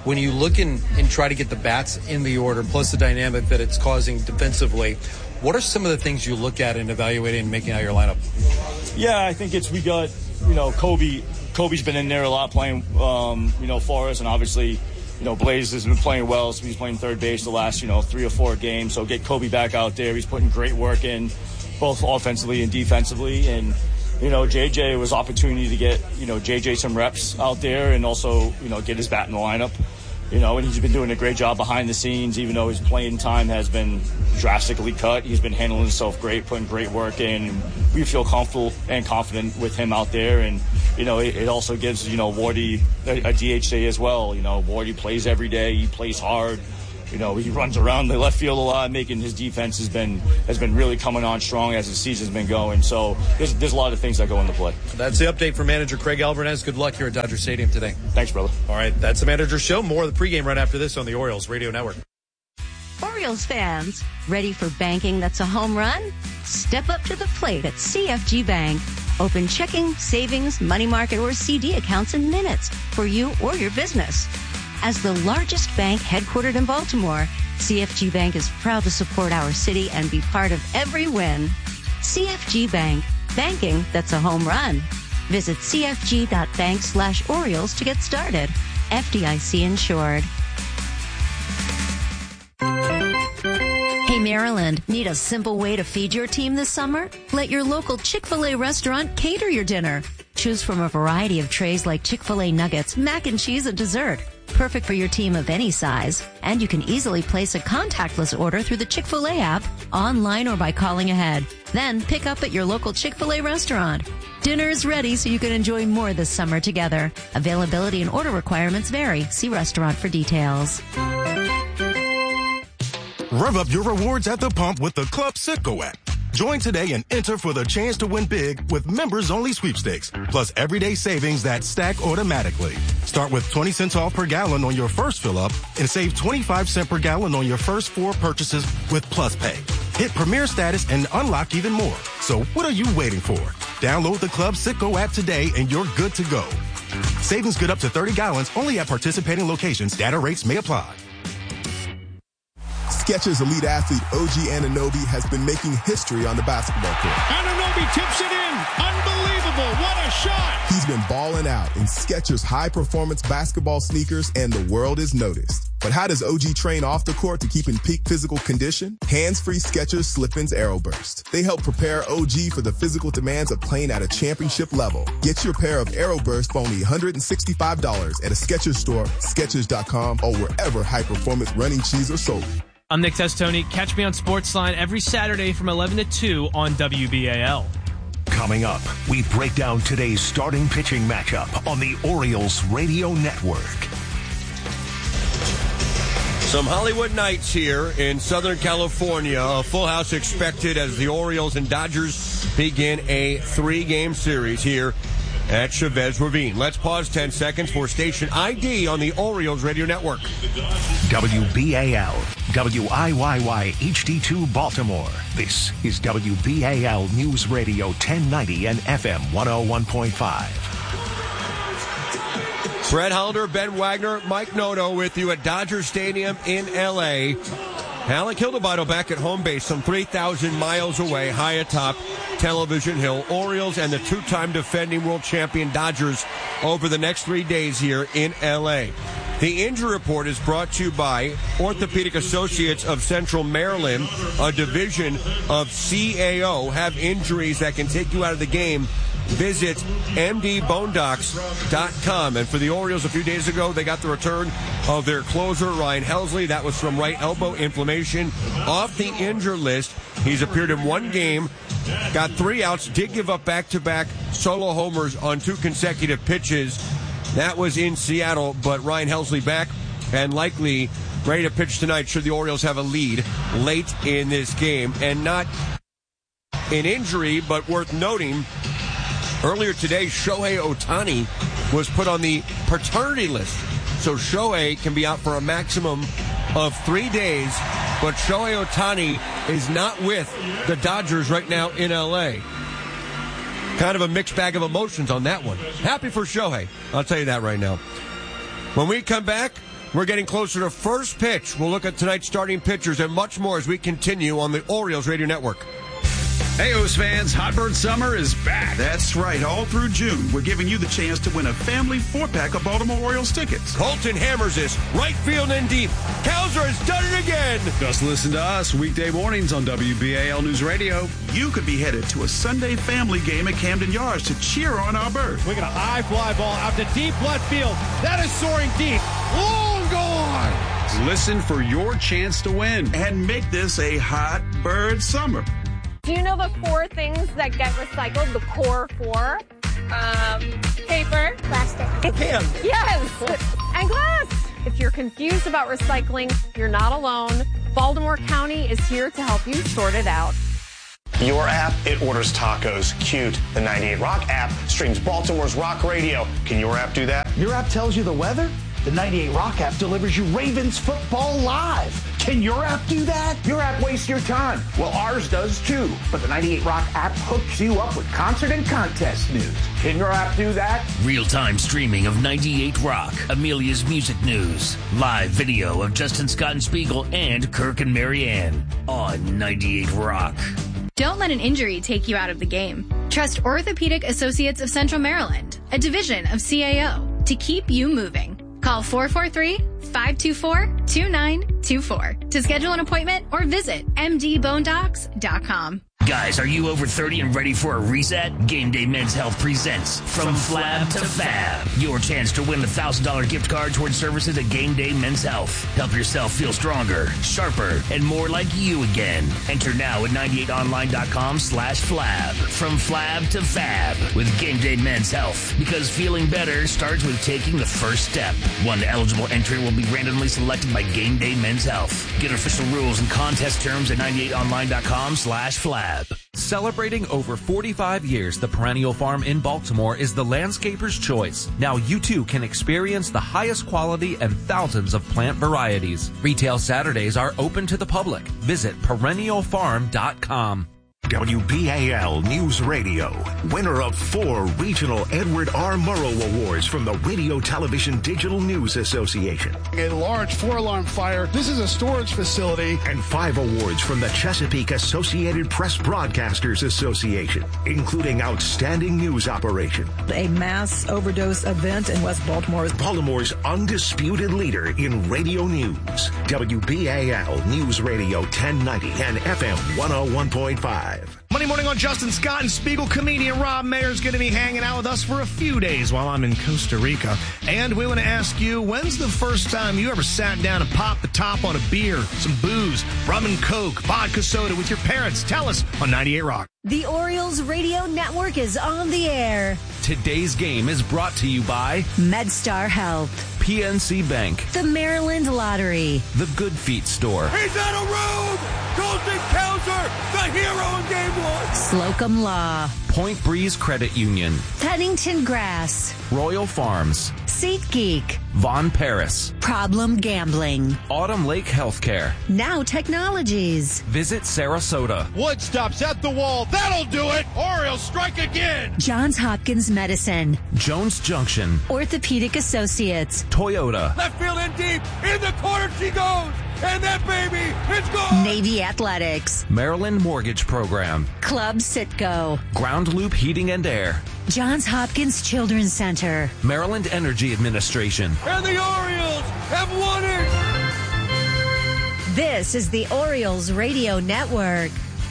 When you look in and try to get the bats in the order, plus the dynamic that it's causing defensively, what are some of the things you look at in evaluating and making out your lineup? Yeah, I think it's we got, you know, Kobe. Kobe's been in there a lot playing, um, you know, for us, and obviously, you know, Blaze has been playing well, so he's playing third base the last, you know, three or four games. So get Kobe back out there. He's putting great work in, both offensively and defensively, and you know, J J, it was opportunity to get, you know, J J some reps out there and also, you know, get his bat in the lineup. You know, and he's been doing a great job behind the scenes, even though his playing time has been drastically cut. He's been handling himself great, putting great work in. And we feel comfortable and confident with him out there. And, you know, it, it also gives, you know, Wardy a, a D H day as well. You know, Wardy plays every day. He plays hard. You know, he runs around the left field a lot, making his defense has been has been really coming on strong as the season's been going. So there's, there's a lot of things that go into play. That's the update from manager Craig Albernez. Good luck here at Dodger Stadium today. Thanks, brother. All right, that's the manager show. More of the pregame right after this on the Orioles Radio Network. Orioles fans, ready for banking that's a home run? Step up to the plate at C F G Bank. Open checking, savings, money market, or C D accounts in minutes for you or your business. As the largest bank headquartered in Baltimore, C F G Bank is proud to support our city and be part of every win. C F G Bank, banking that's a home run. Visit cfg.bank slash Orioles to get started. F D I C insured. Hey, Maryland, need a simple way to feed your team this summer? Let your local Chick-fil-A restaurant cater your dinner. Choose from a variety of trays like Chick-fil-A nuggets, mac and cheese, and dessert. Perfect for your team of any size. And you can easily place a contactless order through the Chick-fil-A app, online or by calling ahead. Then pick up at your local Chick-fil-A restaurant. Dinner is ready so you can enjoy more this summer together. Availability and order requirements vary. See restaurant for details. Rev up your rewards at the pump with the Club Citgo app. Join today and enter for the chance to win big with members-only sweepstakes, plus everyday savings that stack automatically. Start with twenty cents off per gallon on your first fill-up and save twenty-five cents per gallon on your first four purchases with Plus Pay. Hit Premier status and unlock even more. So what are you waiting for? Download the Club Citgo app today and you're good to go. Savings good up to thirty gallons only at participating locations. Data rates may apply. Skechers elite athlete O G Anunoby has been making history on the basketball court. Anunoby tips it in. Unbelievable. What a shot. He's been balling out in Skechers high-performance basketball sneakers, and the world is noticed. But how does O G train off the court to keep in peak physical condition? Hands-free Skechers Slip-ins Aeroburst. They help prepare O G for the physical demands of playing at a championship level. Get your pair of Aeroburst for only one hundred sixty-five dollars at a Skechers store, Skechers dot com, or wherever high-performance running shoes are sold. I'm Nick Testoni. Catch me on Sportsline every Saturday from eleven to two on W B A L. Coming up, we break down today's starting pitching matchup on the Orioles Radio Network. Some Hollywood nights here in Southern California. A full house expected as the Orioles and Dodgers begin a three-game series here at Chavez Ravine. Let's pause ten seconds for station I D on the Orioles Radio Network. W B A L, W I Y Y H D two Baltimore. This is W B A L News Radio ten ninety and F M one oh one point five. Fred Hollander, Ben Wagner, Mike Noto with you at Dodger Stadium in L A. Alec Hildebrand back at home base, some three thousand miles away, high atop Television Hill. Orioles and the two-time defending world champion Dodgers over the next three days here in L A. The injury report is brought to you by Orthopedic Associates of Central Maryland, a division of C A O. Have injuries that can take you out of the game? Visit M D bone docs dot com. And for the Orioles a few days ago, they got the return of their closer, Ryan Helsley. That was from right elbow inflammation. Off the injured list, he's appeared in one game, got three outs, did give up back-to-back solo homers on two consecutive pitches. That was in Seattle, but Ryan Helsley back and likely ready to pitch tonight should the Orioles have a lead late in this game. And not an injury, but worth noting, earlier today, Shohei Ohtani was put on the paternity list. So Shohei can be out for a maximum of three days, but Shohei Ohtani is not with the Dodgers right now in L A. Kind of a mixed bag of emotions on that one. Happy for Shohei, I'll tell you that right now. When we come back, We're getting closer to first pitch. We'll look at tonight's starting pitchers and much more as we continue on the Orioles Radio Network. Hey, O's fans, Hot Bird Summer is back. That's right. All through June, we're giving you the chance to win a family four-pack of Baltimore Orioles tickets. Colton hammers this. Right field and deep. Kowser has done it again. Just listen to us weekday mornings on W B A L News Radio. You could be headed to a Sunday family game at Camden Yards to cheer on our bird. We got a high fly ball out to deep left field. That is soaring deep. Long gone. Listen for your chance to win. And make this a Hot Bird Summer. Do you know the four things that get recycled? The core four? Um, paper. Plastic. Can. Yes. And glass. If you're confused about recycling, you're not alone. Baltimore County is here to help you sort it out. Your app, it orders tacos. Cute. The ninety-eight Rock app streams Baltimore's rock radio. Can your app do that? Your app tells you the weather? The ninety-eight Rock app delivers you Ravens football live. Can your app do that? Your app wastes your time. Well, ours does too. But the ninety-eight Rock app hooks you up with concert and contest news. Can your app do that? Real-time streaming of ninety-eight Rock, Amelia's music news, live video of Justin Scott and Spiegel and Kirk and Marianne on ninety-eight Rock. Don't let an injury take you out of the game. Trust Orthopedic Associates of Central Maryland, a division of C A O, to keep you moving. Call four four three, five two four, two nine two four to schedule an appointment or visit m d bone docs dot com. Guys, are you over thirty and ready for a reset? Game Day Men's Health presents From, From Flab to Fab. Your chance to win a one thousand dollars gift card towards services at Game Day Men's Health. Help yourself feel stronger, sharper, and more like you again. Enter now at ninety-eight online dot com slash flab. From Flab to Fab with Game Day Men's Health. Because feeling better starts with taking the first step. One eligible entrant will be randomly selected by Game Day Men's Health. Get official rules and contest terms at ninety-eight online dot com slash flab. Celebrating over forty-five years, the Perennial Farm in Baltimore is the landscaper's choice. Now you too can experience the highest quality and thousands of plant varieties. Retail Saturdays are open to the public. Visit perennial farm dot com. W B A L News Radio, winner of four regional Edward R. Murrow Awards from the Radio Television Digital News Association. A large four-alarm fire. This is a storage facility. And five awards from the Chesapeake Associated Press Broadcasters Association, including Outstanding News Operation. A mass overdose event in West Baltimore. Baltimore's undisputed leader in radio news. W B A L News Radio ten ninety and F M one oh one point five. Monday morning on Justin Scott and Spiegel. Comedian Rob Mayer is going to be hanging out with us for a few days while I'm in Costa Rica. And we want to ask you, when's the first time you ever sat down and popped the top on a beer, some booze, rum and coke, vodka soda with your parents? Tell us on ninety-eight Rock. The Orioles Radio Network is on the air. Today's game is brought to you by MedStar Health, P N C Bank, the Maryland Lottery, the Good Feet Store. He's on a road! Colton Kowser, the hero in game one! Slocum Law, Point Breeze Credit Union, Pennington Grass, Royal Farms, SeatGeek, Von Paris, Problem Gambling, Autumn Lake Healthcare, Now Technologies. Visit Sarasota. Wood stops at the wall. That'll do it. Orioles strike again. Johns Hopkins Medicine, Jones Junction, Orthopedic Associates, Toyota. Left field in deep. In the corner she goes. And that baby, it's gone. Navy Athletics, Maryland Mortgage Program, Club Citgo, Ground Loop Heating and Air, Johns Hopkins Children's Center, Maryland Energy Administration. And the Orioles have won it. This is the Orioles Radio Network.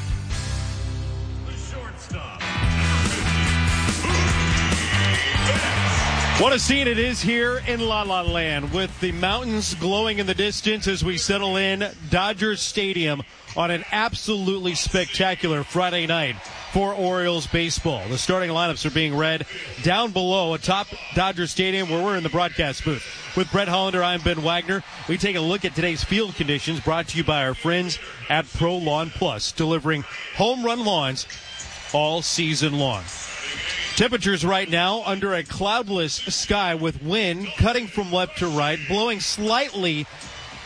What a scene it is here in La La Land, with the mountains glowing in the distance as we settle in Dodger Stadium on an absolutely spectacular Friday night for Orioles baseball. The starting lineups are being read down below atop Dodger Stadium, where we're in the broadcast booth. With Brett Hollander, I'm Ben Wagner. We take a look at today's field conditions, brought to you by our friends at Pro Lawn Plus, delivering home run lawns all season long. Temperatures right now under a cloudless sky with wind cutting from left to right, blowing slightly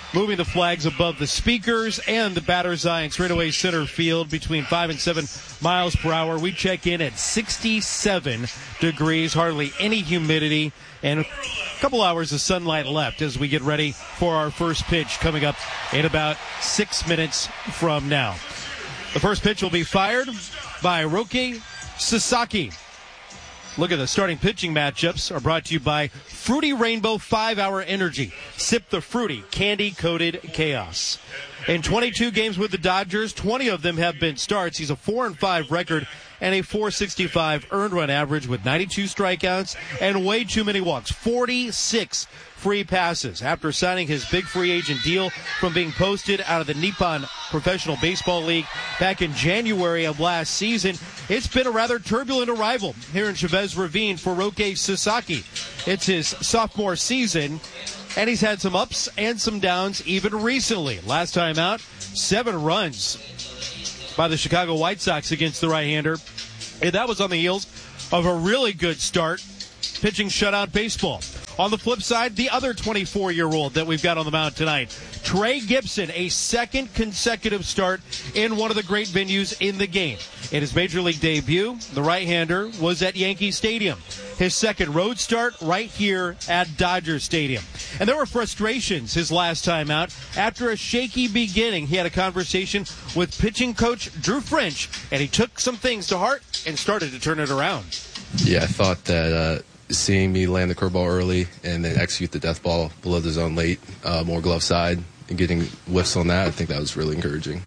moving the flags above the speakers and the batter's eye in straightaway center field between five and seven miles per hour. We check in at sixty-seven degrees, hardly any humidity, and a couple hours of sunlight left as we get ready for our first pitch coming up in about six minutes from now. The first pitch will be fired by Roki Sasaki. Look at the starting pitching matchups are brought to you by Fruity Rainbow five hour Energy. Sip the fruity, candy-coated chaos. In twenty-two games with the Dodgers, twenty of them have been starts. He's a four and five record and a four sixty-five earned run average with ninety-two strikeouts and way too many walks. forty-six free passes. After signing his big free agent deal from being posted out of the Nippon Professional Baseball League back in January of last season, it's been a rather turbulent arrival here in Chavez Ravine for Roki Sasaki. It's his sophomore season, and he's had some ups and some downs even recently. Last time out, seven runs by the Chicago White Sox against the right-hander, and that was on the heels of a really good start pitching shutout baseball. On the flip side, the other twenty-four-year-old that we've got on the mound tonight, Trey Gibson, a second consecutive start in one of the great venues in the game. In his Major League debut, the right-hander was at Yankee Stadium. His second road start right here at Dodger Stadium. And there were frustrations his last time out. After a shaky beginning, he had a conversation with pitching coach Drew French, and he took some things to heart and started to turn it around. Yeah, I thought that uh, seeing me land the curveball early and then execute the death ball below the zone late, uh, more glove side, and getting whiffs on that, I think that was really encouraging.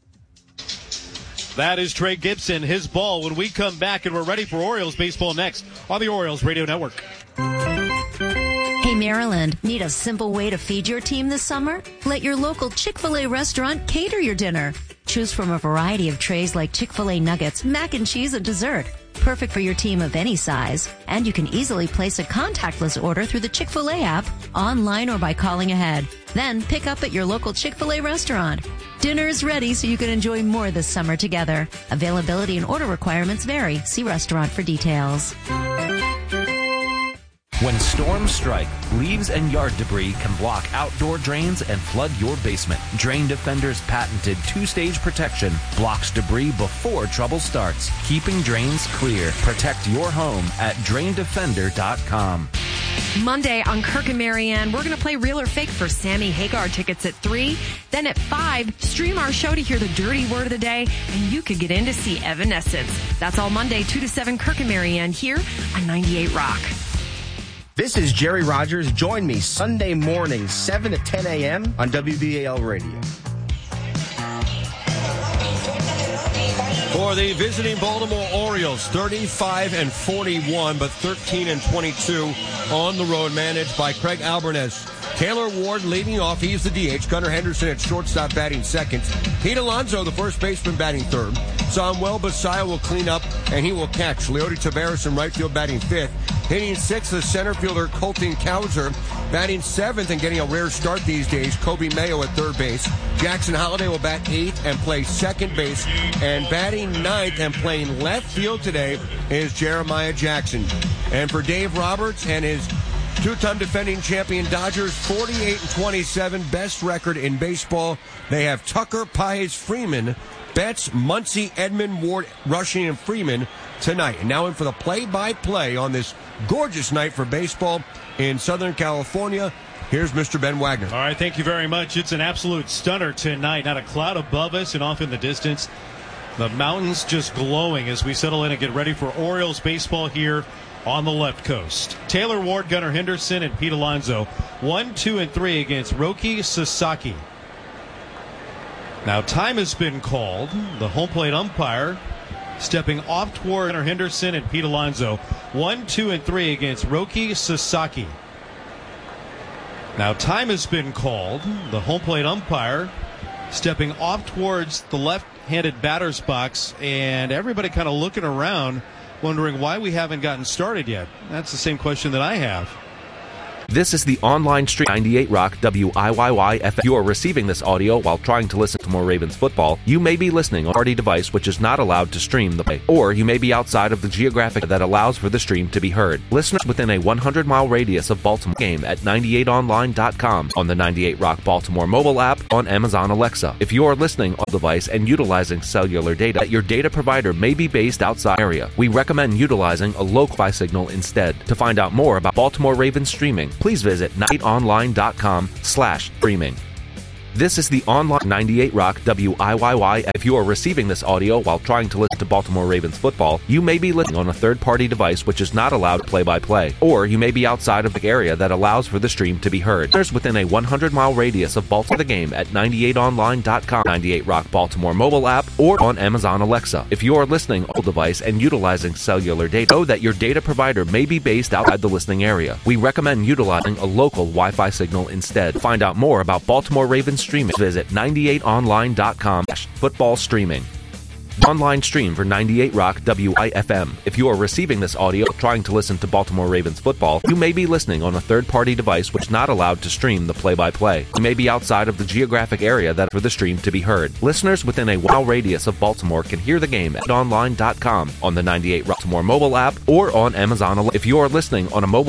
That is Trey Gibson, his ball, when we come back, and we're ready for Orioles baseball next on the Orioles Radio Network. Hey, Maryland, need a simple way to feed your team this summer? Let your local Chick-fil-A restaurant cater your dinner. Choose from a variety of trays like Chick-fil-A nuggets, mac and cheese, and dessert. Perfect for your team of any size. And you can easily place a contactless order through the Chick-fil-A app, online or by calling ahead. Then pick up at your local Chick-fil-A restaurant. Dinner's ready so you can enjoy more this summer together. Availability and order requirements vary. See restaurant for details. When storms strike, leaves and yard debris can block outdoor drains and flood your basement. Drain Defender's patented two-stage protection blocks debris before trouble starts, keeping drains clear. Protect your home at drain defender dot com. Monday on Kirk and Marianne, we're going to play Real or Fake for Sammy Hagar tickets at three. Then at five, stream our show to hear the dirty word of the day, and you could get in to see Evanescence. That's all Monday, two to seven, Kirk and Marianne here on ninety-eight Rock. This is Jerry Rogers. Join me Sunday morning, seven to ten a.m. on W B A L Radio. For the visiting Baltimore Orioles, thirty-five and forty-one, but thirteen and twenty-two on the road, managed by Craig Albernez. Taylor Ward leading off. He's the D H. Gunnar Henderson at shortstop batting second. Pete Alonso, the first baseman, batting third. Samuel Basallo will clean up, and he will catch. Leody Taveras in right field batting fifth. Hitting sixth, the center fielder Colton Cowser. Batting seventh and getting a rare start these days, Kobe Mayo at third base. Jackson Holliday will bat eighth and play second base. And batting ninth and playing left field today is Jeremiah Jackson. And for Dave Roberts and his two-time defending champion Dodgers, forty-eight and twenty-seven, best record in baseball. They have Tucker, Paez, Freeman, Betts, Muncy, Edman, Ward, Rushing, and Freeman tonight. And now in for the play-by-play on this gorgeous night for baseball in Southern California. Here's Mister Ben Wagner. All right, thank you very much. It's an absolute stunner tonight. Not a cloud above us and off in the distance. The mountains just glowing as we settle in and get ready for Orioles baseball here on the left coast. Taylor Ward, Gunnar Henderson, and Pete Alonso. One, two, and three against Roki Sasaki. Now time has been called. The home plate umpire stepping off toward Gunnar Henderson and Pete Alonso. One, two, and three against Roki Sasaki. Now time has been called. The home plate umpire stepping off towards the left-handed batter's box, and everybody kind of looking around, wondering why we haven't gotten started yet. That's the same question that I have. This is the online stream ninety-eight Rock W I Y Y F M. You are receiving this audio while trying to listen to more Ravens football. You may be listening on a party device which is not allowed to stream the play, or you may be outside of the geographic that allows for the stream to be heard. Listeners within a one hundred mile radius of Baltimore game at ninety-eight online dot com, on the ninety-eight Rock Baltimore mobile app, on Amazon Alexa. If you are listening on a device and utilizing cellular data, your data provider may be based outside area. We recommend utilizing a local Wi-Fi signal instead. To find out more about Baltimore Ravens streaming, please visit ninety-eight online dot com slash streaming. This is the online ninety-eight Rock W I Y Y. If you are receiving this audio while trying to listen to Baltimore Ravens football, you may be listening on a third-party device which is not allowed play-by-play, or you may be outside of the area that allows for the stream to be heard. Listeners within a one hundred mile radius of Baltimore the game at ninety-eight online dot com, ninety-eight Rock Baltimore mobile app, or on Amazon Alexa. If you are listening on a device and utilizing cellular data, know that your data provider may be based outside the listening area. We recommend utilizing a local Wi-Fi signal instead. To find out more about Baltimore Ravens streaming, visit ninety-eight online dot com slash football streaming. Online stream for ninety-eight Rock W I F M. If you are receiving this audio trying to listen to Baltimore Ravens football, you may be listening on a third-party device which is not allowed to stream the play-by-play. You may be outside of the geographic area that for the stream to be heard. Listeners within a one mile radius of Baltimore can hear the game at online dot com, on the ninety-eight Rock Baltimore mobile app, or on Amazon. If you are listening on a mobile